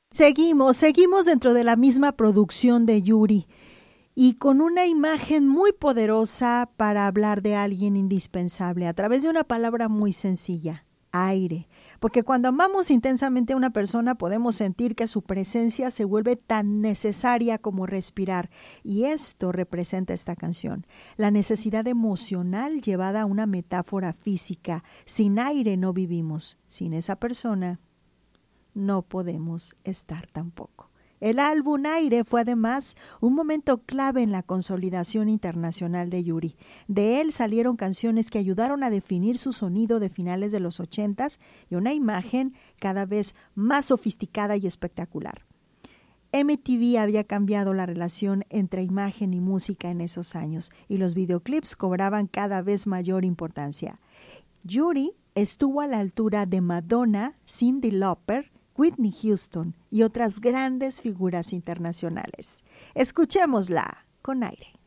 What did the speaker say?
Seguimos dentro de la misma producción de Yuri y con una imagen muy poderosa para hablar de alguien indispensable a través de una palabra muy sencilla, aire. Porque cuando amamos intensamente a una persona podemos sentir que su presencia se vuelve tan necesaria como respirar. Y esto representa esta canción, la necesidad emocional llevada a una metáfora física. Sin aire no vivimos, sin esa persona no podemos estar tampoco. El álbum Aire fue además un momento clave en la consolidación internacional de Yuri. De él salieron canciones que ayudaron a definir su sonido de finales de los 80s y una imagen cada vez más sofisticada y espectacular. MTV había cambiado la relación entre imagen y música en esos años y los videoclips cobraban cada vez mayor importancia. Yuri estuvo a la altura de Madonna, Cyndi Lauper, Whitney Houston y otras grandes figuras internacionales. Escuchémosla con aire.